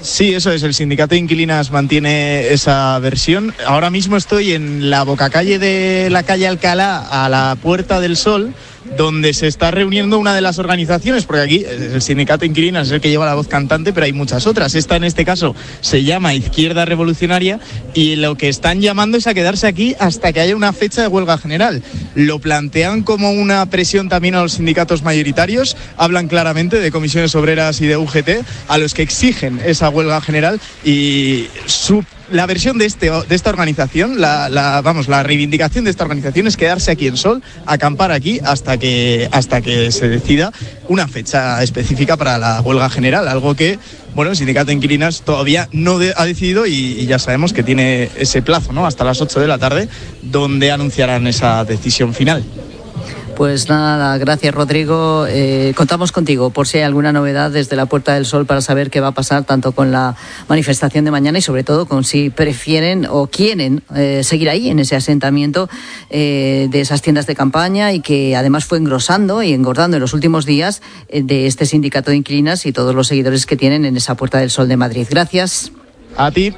Sí, eso es, el sindicato de inquilinas mantiene esa versión. Ahora mismo estoy en la bocacalle de la calle Alcalá, a la Puerta del Sol, donde se está reuniendo una de las organizaciones, porque aquí el sindicato de inquilinas es el que lleva la voz cantante, pero hay muchas otras. Esta, en este caso, se llama Izquierda Revolucionaria, y lo que están llamando es a quedarse aquí hasta que haya una fecha de huelga general. Lo plantean como una presión también a los sindicatos mayoritarios, hablan claramente de comisiones obreras y de UGT, a los que exigen esa huelga general, y la versión de esta organización, la reivindicación de esta organización es quedarse aquí en Sol, acampar aquí hasta que se decida una fecha específica para la huelga general, algo que, bueno, el sindicato de inquilinas todavía no ha decidido, y ya sabemos que tiene ese plazo, ¿no?, hasta las 8 de la tarde, donde anunciarán esa decisión final. Pues nada, gracias, Rodrigo. Contamos contigo por si hay alguna novedad desde la Puerta del Sol para saber qué va a pasar tanto con la manifestación de mañana y sobre todo con si prefieren o quieren seguir ahí en ese asentamiento de esas tiendas de campaña, y que además fue engrosando y engordando en los últimos días de este sindicato de inquilinas y todos los seguidores que tienen en esa Puerta del Sol de Madrid. Gracias. A ti.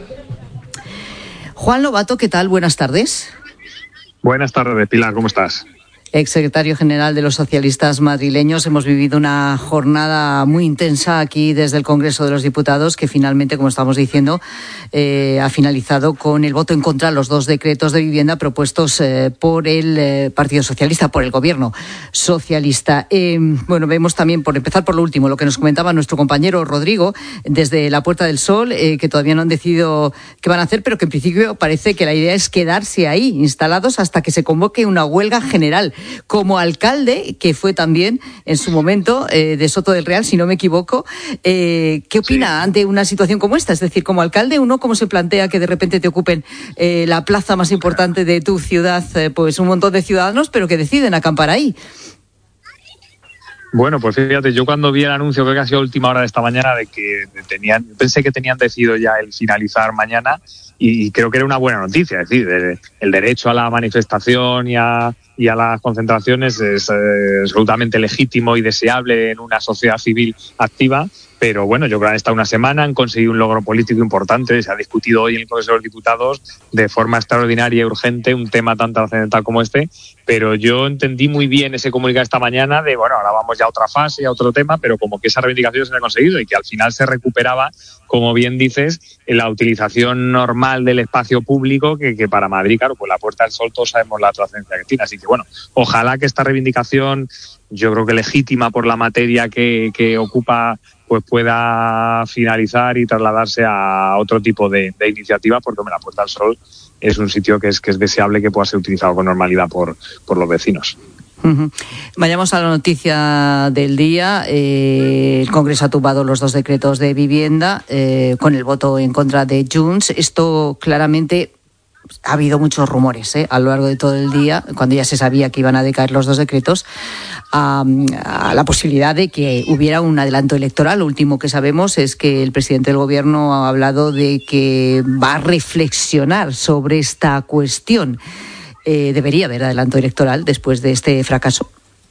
Juan Lobato, ¿qué tal? Buenas tardes. Buenas tardes, Pilar, ¿cómo estás? Exsecretario general de los socialistas madrileños, hemos vivido una jornada muy intensa aquí desde el Congreso de los Diputados, que finalmente, como estamos diciendo, ha finalizado con el voto en contra de los 2 decretos de vivienda propuestos por el Partido Socialista, por el Gobierno socialista. Bueno, vemos también, por empezar por lo último, lo que nos comentaba nuestro compañero Rodrigo desde la Puerta del Sol, que todavía no han decidido qué van a hacer, pero que en principio parece que la idea es quedarse ahí instalados hasta que se convoque una huelga general. Como alcalde, que fue también en su momento de Soto del Real, si no me equivoco, ¿qué opina ante una situación como esta? Es decir, como alcalde, uno, ¿cómo se plantea que de repente te ocupen la plaza más importante de tu ciudad, pues un montón de ciudadanos, pero que deciden acampar ahí? Bueno, pues fíjate, yo cuando vi el anuncio, creo que ha sido última hora de esta mañana, de que pensé que tenían decidido ya el finalizar mañana, y creo que era una buena noticia. Es decir, el derecho a la manifestación y a las concentraciones es absolutamente legítimo y deseable en una sociedad civil activa. Pero bueno, yo creo que han estado una semana, han conseguido un logro político importante, se ha discutido hoy en el Congreso de los Diputados de forma extraordinaria y urgente un tema tan trascendental como este, pero yo entendí muy bien ese comunicado esta mañana de, bueno, ahora vamos ya a otra fase, a otro tema, pero como que esa reivindicación se ha conseguido y que al final se recuperaba, como bien dices, la utilización normal del espacio público, que para Madrid, claro, pues la Puerta del Sol todos sabemos la trascendencia que tiene, así que bueno, ojalá que esta reivindicación, yo creo que legítima por la materia que ocupa, pues pueda finalizar y trasladarse a otro tipo de iniciativa, porque la Puerta del Sol es un sitio que es deseable que pueda ser utilizado con normalidad por los vecinos. Uh-huh. Vayamos a la noticia del día. El Congreso ha tumbado los 2 decretos de vivienda con el voto en contra de Junts. Esto claramente... Ha habido muchos rumores a lo largo de todo el día, cuando ya se sabía que iban a decaer los 2 decretos, a la posibilidad de que hubiera un adelanto electoral. Lo último que sabemos es que el presidente del Gobierno ha hablado de que va a reflexionar sobre esta cuestión. ¿Debería haber adelanto electoral después de este fracaso?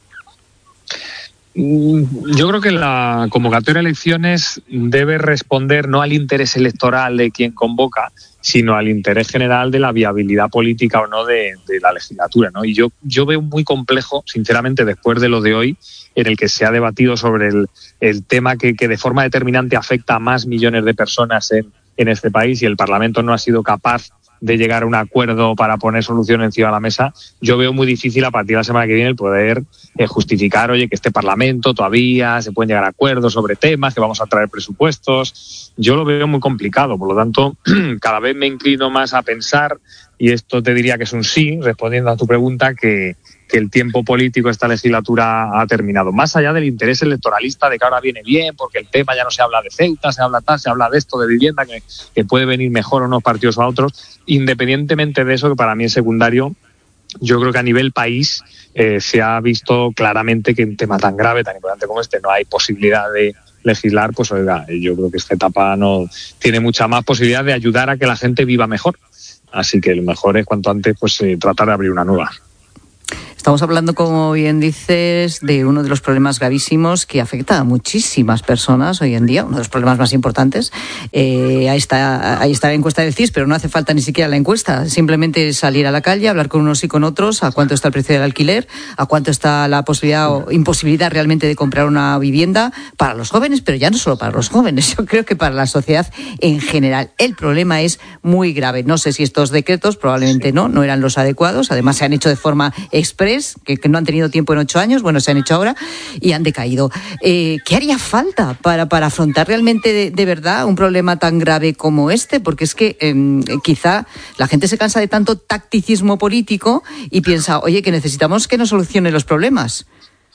Yo creo que la convocatoria de elecciones debe responder no al interés electoral de quien convoca, sino al interés general de la viabilidad política o no de la legislatura, ¿no? Y yo veo muy complejo, sinceramente, después de lo de hoy, en el que se ha debatido sobre el tema que de forma determinante afecta a más millones de personas en este país, y el Parlamento no ha sido capaz de llegar a un acuerdo para poner soluciones encima de la mesa. Yo veo muy difícil a partir de la semana que viene el poder justificar, oye, que este Parlamento todavía se pueden llegar a acuerdos sobre temas, que vamos a traer presupuestos. Yo lo veo muy complicado, por lo tanto, cada vez me inclino más a pensar, y esto te diría que es un sí, respondiendo a tu pregunta, que el tiempo político de esta legislatura ha terminado. Más allá del interés electoralista de que ahora viene bien, porque el tema ya no se habla de Ceuta, se habla de esto, de vivienda, que puede venir mejor a unos partidos o a otros. Independientemente de eso, que para mí es secundario, yo creo que a nivel país se ha visto claramente que un tema tan grave, tan importante como este, no hay posibilidad de legislar. Pues oiga, yo creo que esta etapa no tiene mucha más posibilidad de ayudar a que la gente viva mejor. Así que lo mejor es cuanto antes pues tratar de abrir una nueva. Estamos hablando, como bien dices, de uno de los problemas gravísimos que afecta a muchísimas personas hoy en día, uno de los problemas más importantes. Ahí está la encuesta del CIS, pero no hace falta ni siquiera la encuesta, simplemente salir a la calle, hablar con unos y con otros, a cuánto está el precio del alquiler, a cuánto está la posibilidad o imposibilidad realmente de comprar una vivienda para los jóvenes, pero ya no solo para los jóvenes, yo creo que para la sociedad en general. El problema es muy grave. No sé si estos decretos, probablemente no eran los adecuados, además se han hecho de forma express, que no han tenido tiempo en 8 años, bueno, se han hecho ahora y han decaído. ¿Qué haría falta para afrontar realmente de verdad un problema tan grave como este? Porque es que quizá la gente se cansa de tanto tacticismo político y piensa, oye, que necesitamos que nos solucione los problemas.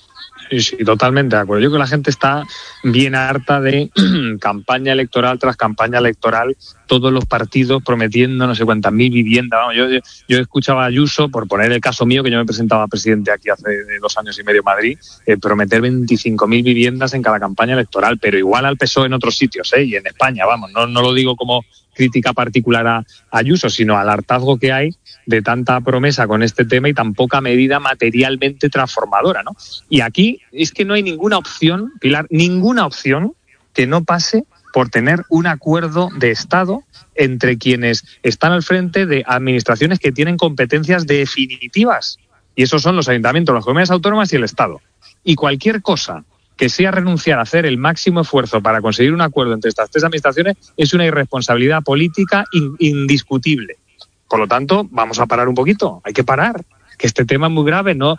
Sí, totalmente de acuerdo. Yo creo que la gente está bien harta de campaña electoral tras campaña electoral, todos los partidos prometiendo no sé cuántas mil viviendas. Vamos, yo escuchaba a Ayuso, por poner el caso mío, que yo me presentaba presidente aquí hace 2 años y medio en Madrid, prometer 25.000 viviendas en cada campaña electoral, pero igual al PSOE en otros sitios, y en España, vamos, no lo digo como crítica particular a Ayuso, sino al hartazgo que hay de tanta promesa con este tema y tan poca medida materialmente transformadora, ¿no? Y aquí es que no hay ninguna opción, Pilar, ninguna opción que no pase por tener un acuerdo de Estado entre quienes están al frente de administraciones que tienen competencias definitivas. Y esos son los ayuntamientos, las comunidades autónomas y el Estado. Y cualquier cosa que sea renunciar a hacer el máximo esfuerzo para conseguir un acuerdo entre estas 3 administraciones es una irresponsabilidad política indiscutible. Por lo tanto, vamos a parar un poquito, hay que parar, que este tema es muy grave, no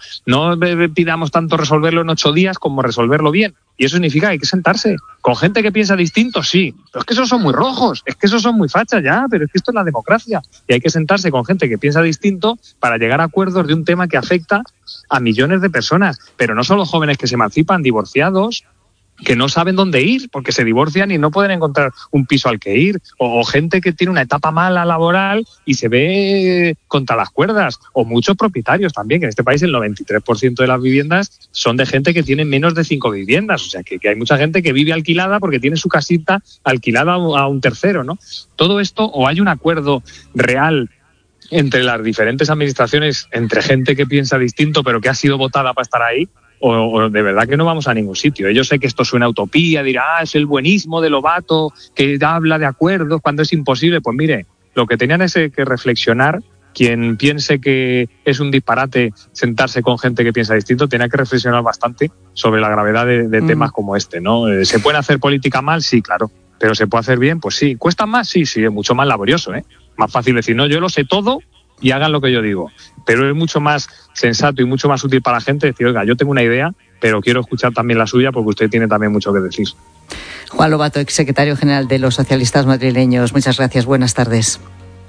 pidamos tanto resolverlo en 8 días como resolverlo bien. Y eso significa que hay que sentarse con gente que piensa distinto, sí, pero es que esos son muy rojos, es que esos son muy fachas ya, pero es que esto es la democracia. Y hay que sentarse con gente que piensa distinto para llegar a acuerdos de un tema que afecta a millones de personas, pero no solo jóvenes que se emancipan, divorciados, que no saben dónde ir porque se divorcian y no pueden encontrar un piso al que ir, o gente que tiene una etapa mala laboral y se ve contra las cuerdas, o muchos propietarios también, que en este país el 93% de las viviendas son de gente que tiene menos de 5 viviendas, o sea que hay mucha gente que vive alquilada porque tiene su casita alquilada a un tercero, ¿no? Todo esto, o hay un acuerdo real entre las diferentes administraciones, entre gente que piensa distinto pero que ha sido votada para estar ahí, o de verdad que no vamos a ningún sitio. Yo sé que esto suena a utopía, dirá, es el buenismo de Lobato que habla de acuerdos cuando es imposible. Pues mire, lo que tenían es que reflexionar, quien piense que es un disparate sentarse con gente que piensa distinto, tenía que reflexionar bastante sobre la gravedad de temas como este, ¿no? ¿Se puede hacer política mal? Sí, claro. ¿Pero se puede hacer bien? Pues sí. ¿Cuesta más? Sí, es mucho más laborioso, ¿eh? Más fácil decir, no, yo lo sé todo y hagan lo que yo digo. Pero es mucho más sensato y mucho más útil para la gente decir, oiga, yo tengo una idea, pero quiero escuchar también la suya porque usted tiene también mucho que decir. Juan Lobato, exsecretario general de los socialistas madrileños. Muchas gracias, buenas tardes.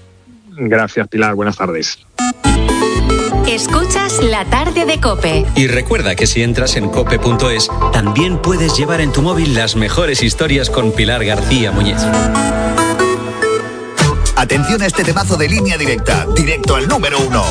Gracias, Pilar, buenas tardes. Escuchas La Tarde de COPE. Y recuerda que si entras en cope.es, también puedes llevar en tu móvil las mejores historias con Pilar García Muñiz. Atención a este temazo de Línea Directa, directo al número 1.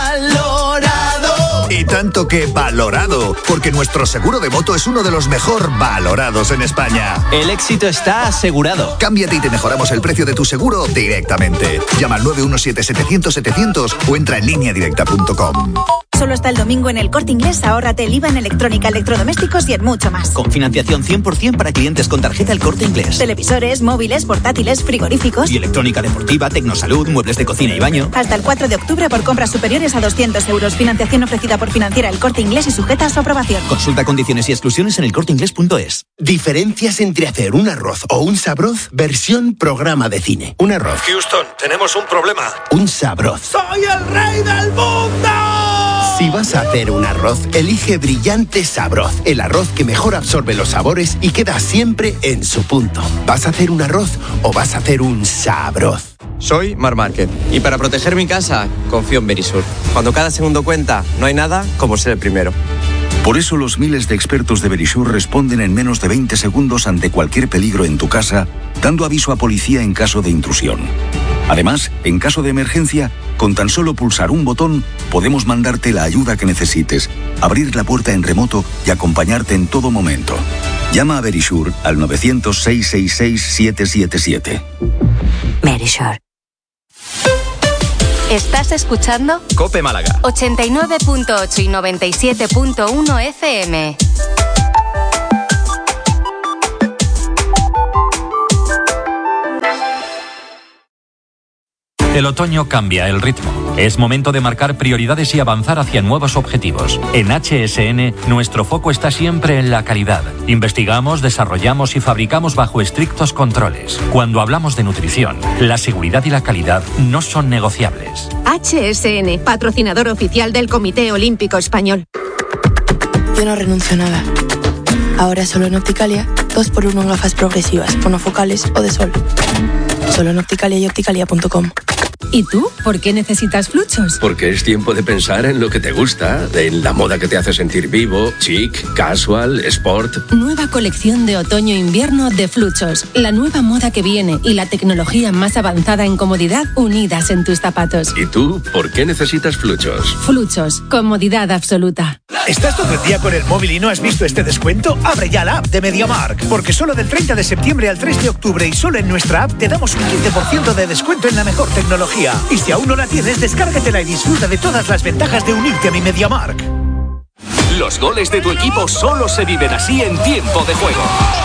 ¡Valorado! Y tanto que valorado, porque nuestro seguro de moto es uno de los mejor valorados en España. El éxito está asegurado. Cámbiate y te mejoramos el precio de tu seguro directamente. Llama al 917-700-700 o entra en lineadirecta.com. Solo hasta el domingo en El Corte Inglés, ahórrate el IVA en electrónica, electrodomésticos y en mucho más. Con financiación 100% para clientes con tarjeta El Corte Inglés. Televisores, móviles, portátiles, frigoríficos. Y electrónica deportiva, tecnosalud, muebles de cocina y baño. Hasta el 4 de octubre por compras superiores a 200 euros. Financiación ofrecida por Financiera El Corte Inglés y sujeta a su aprobación. Consulta condiciones y exclusiones en elcorteinglés.es. Diferencias entre hacer un arroz o un sabroz, versión programa de cine. Un arroz. Houston, tenemos un problema. Un sabroz. ¡Soy el rey del mundo! Si vas a hacer un arroz, elige Brillante Sabroz, el arroz que mejor absorbe los sabores y queda siempre en su punto. ¿Vas a hacer un arroz o vas a hacer un sabroz? Soy Mar Márquez y para proteger mi casa confío en Verisur. Cuando cada segundo cuenta, no hay nada como ser el primero. Por eso los miles de expertos de Verisur responden en menos de 20 segundos ante cualquier peligro en tu casa, dando aviso a policía en caso de intrusión. Además, en caso de emergencia, con tan solo pulsar un botón, podemos mandarte la ayuda que necesites, abrir la puerta en remoto y acompañarte en todo momento. Llama a Verisur al 900-666-777. Verisur. ¿Estás escuchando? COPE Málaga. 89.8 y 97.1 FM. El otoño cambia el ritmo. Es momento de marcar prioridades y avanzar hacia nuevos objetivos. En HSN, nuestro foco está siempre en la calidad. Investigamos, desarrollamos y fabricamos bajo estrictos controles. Cuando hablamos de nutrición, la seguridad y la calidad no son negociables. HSN, patrocinador oficial del Comité Olímpico Español. Yo no renuncio a nada. Ahora solo en Opticalia, 2x1 en gafas progresivas, monofocales o de sol. Solo en Opticalia y opticalia.com. ¿Y tú? ¿Por qué necesitas Fluchos? Porque es tiempo de pensar en lo que te gusta, en la moda que te hace sentir vivo, chic, casual, sport. Nueva colección de otoño-invierno de Fluchos. La nueva moda que viene y la tecnología más avanzada en comodidad unidas en tus zapatos. ¿Y tú? ¿Por qué necesitas Fluchos? Fluchos. Comodidad absoluta. ¿Estás todo el día con el móvil y no has visto este descuento? Abre ya la app de MediaMarkt, porque solo del 30 de septiembre al 3 de octubre y solo en nuestra app te damos un 15% de descuento en la mejor tecnología. Y si aún no la tienes, descárgatela y disfruta de todas las ventajas de unirte a mi MediaMarkt. Los goles de tu equipo solo se viven así en tiempo de juego.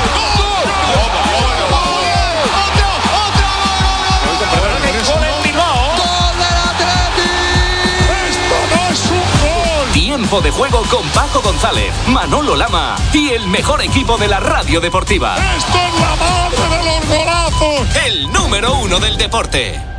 Tiempo de juego con Paco González, Manolo Lama y el mejor equipo de la radio deportiva. ¡Esto es la madre de los golazos! El número 1 del deporte.